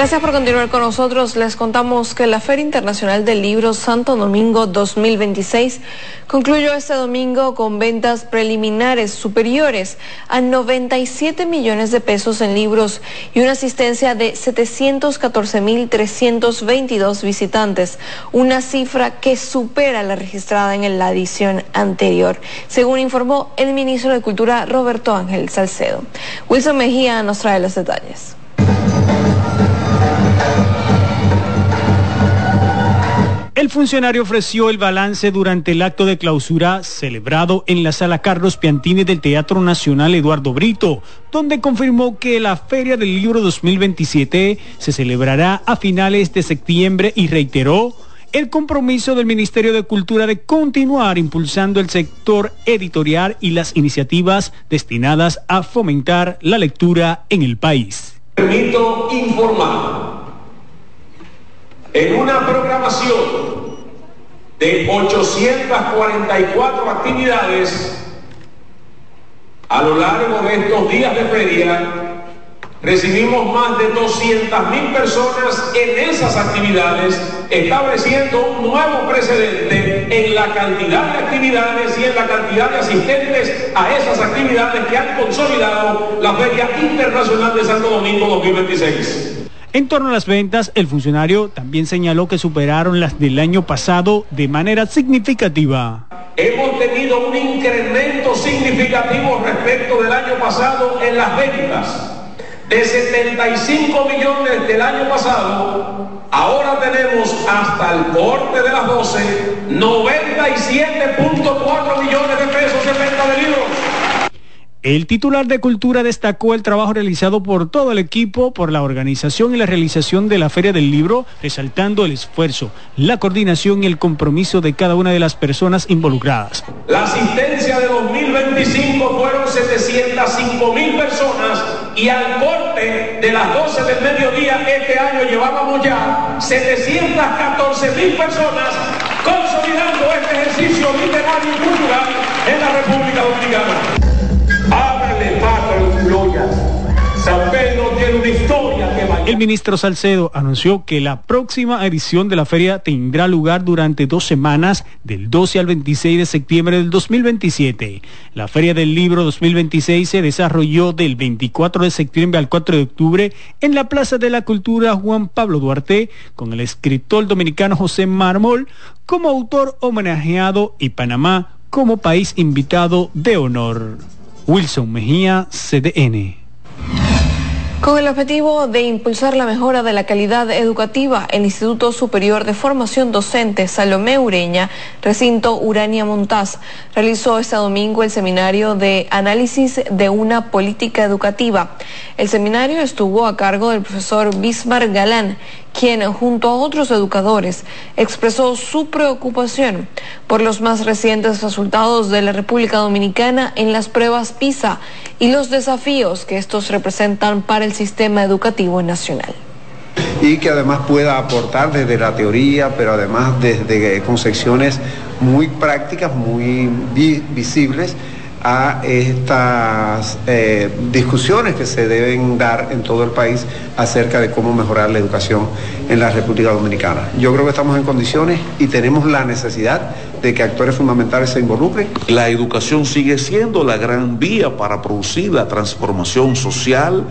Gracias por continuar con nosotros. Les contamos que la Feria Internacional del Libro Santo Domingo 2026 concluyó este domingo con ventas preliminares superiores a 97 millones de pesos en libros y una asistencia de 714.322 visitantes, una cifra que supera la registrada en la edición anterior, según informó el ministro de Cultura Roberto Ángel Salcedo. Wilson Mejía nos trae los detalles. El funcionario ofreció el balance durante el acto de clausura celebrado en la Sala Carlos Piantini del Teatro Nacional Eduardo Brito, donde confirmó que la Feria del Libro 2027 se celebrará a finales de septiembre y reiteró el compromiso del Ministerio de Cultura de continuar impulsando el sector editorial y las iniciativas destinadas a fomentar la lectura en el país. Permito informar en una programación de 844 actividades a lo largo de estos días de feria, recibimos más de 200.000 personas en esas actividades, estableciendo un nuevo precedente en la cantidad de actividades y en la cantidad de asistentes a esas actividades que han consolidado la Feria Internacional de Santo Domingo 2026. En torno a las ventas, el funcionario también señaló que superaron las del año pasado de manera significativa. Hemos tenido un incremento significativo respecto del año pasado en las ventas. De 75 millones del año pasado, ahora tenemos hasta el corte de las 12, 97.4 millones de pesos en venta de libros. El titular de Cultura destacó el trabajo realizado por todo el equipo, por la organización y la realización de la Feria del Libro, resaltando el esfuerzo, la coordinación y el compromiso de cada una de las personas involucradas. La asistencia de 2025 fueron 705.000 personas y al corte de las 12 del mediodía este año llevábamos ya 714.000 personas consolidando este ejercicio literario y cultural en la República Dominicana. Ábrele paso a los criollas. San Pedro tiene una historia que vaya. El ministro Salcedo anunció que la próxima edición de la feria tendrá lugar durante 2 semanas, del 12 al 26 de septiembre del 2027. La Feria del Libro 2026 se desarrolló del 24 de septiembre al 4 de octubre en la Plaza de la Cultura Juan Pablo Duarte, con el escritor dominicano José Mármol como autor homenajeado y Panamá como país invitado de honor. Wilson Mejía, CDN. Con el objetivo de impulsar la mejora de la calidad educativa, el Instituto Superior de Formación Docente Salomé Ureña, recinto Urania Montaz, realizó este domingo el seminario de análisis de una política educativa. El seminario estuvo a cargo del profesor Bismar Galán, quien junto a otros educadores expresó su preocupación por los más recientes resultados de la República Dominicana en las pruebas PISA y los desafíos que estos representan para el sistema educativo nacional. Y que además pueda aportar desde la teoría, pero además desde concepciones muy prácticas, muy visibles a estas discusiones que se deben dar en todo el país acerca de cómo mejorar la educación en la República Dominicana. Yo creo que estamos en condiciones y tenemos la necesidad de que actores fundamentales se involucren. La educación sigue siendo la gran vía para producir la transformación social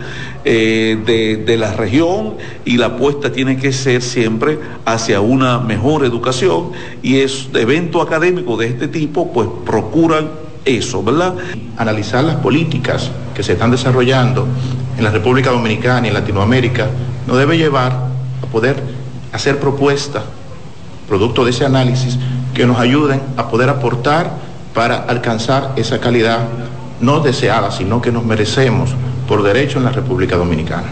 de la región, y la apuesta tiene que ser siempre hacia una mejor educación, y eventos académicos de este tipo pues procuran eso, ¿verdad? Analizar las políticas que se están desarrollando en la República Dominicana y en Latinoamérica nos debe llevar a poder hacer propuestas, producto de ese análisis, que nos ayuden a poder aportar para alcanzar esa calidad no deseada, sino que nos merecemos por derecho en la República Dominicana.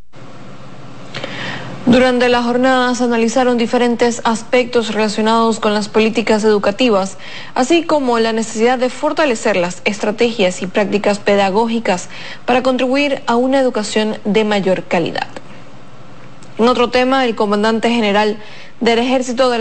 Durante la jornada se analizaron diferentes aspectos relacionados con las políticas educativas, así como la necesidad de fortalecer las estrategias y prácticas pedagógicas para contribuir a una educación de mayor calidad. En otro tema, el comandante general del Ejército de